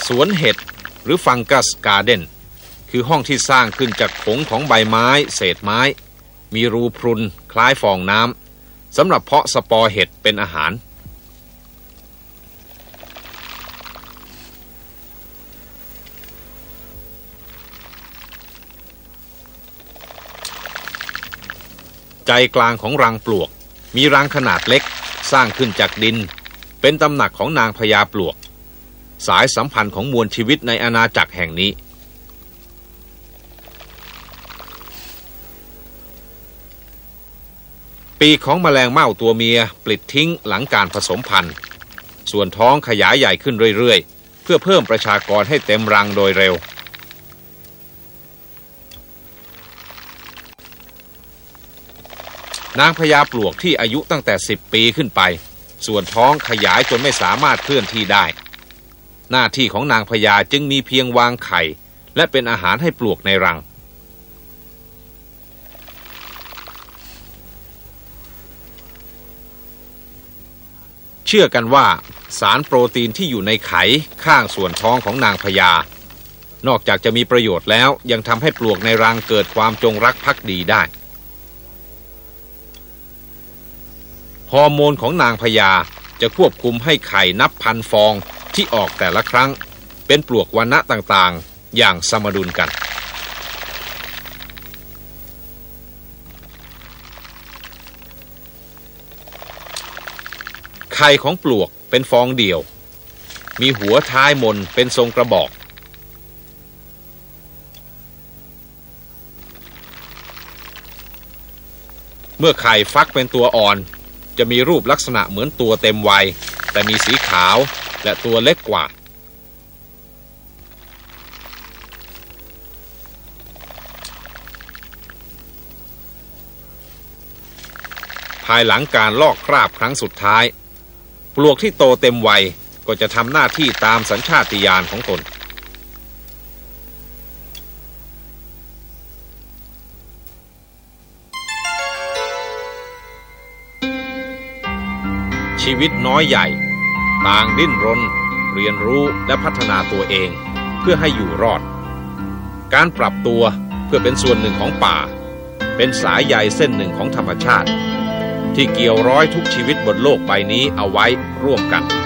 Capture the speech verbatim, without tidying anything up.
สวนเห็ดหรือฟังกัสการ์เด้นคือห้องที่สร้างขึ้นจากผงของใบไม้เศษไม้มีรูพรุนคล้ายฟองน้ำสำหรับเพาะสปอร์เห็ดเป็นอาหารใจกลางของรังปลวกมีรังขนาดเล็กสร้างขึ้นจากดินเป็นตำหนักของนางพญาปลวกสายสัมพันธ์ของมวลชีวิตในอาณาจักรแห่งนี้ปีกของแมลงเม่าตัวเมียปลิดทิ้งหลังการผสมพันธุ์ส่วนท้องขยายใหญ่ขึ้นเรื่อยๆเพื่อเพิ่มประชากรให้เต็มรังโดยเร็วนางพญาปลวกที่อายุตั้งแต่สิบปีขึ้นไปส่วนท้องขยายจนไม่สามารถเคลื่อนที่ได้หน้าที่ของนางพญาจึงมีเพียงวางไข่และเป็นอาหารให้ปลวกในรังเชื่อกันว่าสารโปรตีนที่อยู่ในไข่ข้างส่วนท้องของนางพญานอกจากจะมีประโยชน์แล้วยังทำให้ปลวกในรังเกิดความจงรักภักดีได้ฮอร์โมนของนางพญาจะควบคุมให้ไข่นับพันฟองที่ออกแต่ละครั้งเป็นปลวกวรรณะต่างๆอย่างสมดุลกันไข่ของปลวกเป็นฟองเดี่ยวมีหัวท้ายมนเป็นทรงกระบอกเมื่อไข่ฟักเป็นตัวอ่อนจะมีรูปลักษณะเหมือนตัวเต็มวัยแต่มีสีขาวและตัวเล็กกว่าภายหลังการลอกคราบครั้งสุดท้ายปลวกที่โตเต็มวัยก็จะทำหน้าที่ตามสัญชาตญาณของตนชีวิตน้อยใหญ่ต่างดิ้นรนเรียนรู้และพัฒนาตัวเองเพื่อให้อยู่รอดการปรับตัวเพื่อเป็นส่วนหนึ่งของป่าเป็นสายใยเส้นหนึ่งของธรรมชาติที่เกี่ยวร้อยทุกชีวิตบนโลกใบนี้เอาไว้ร่วมกัน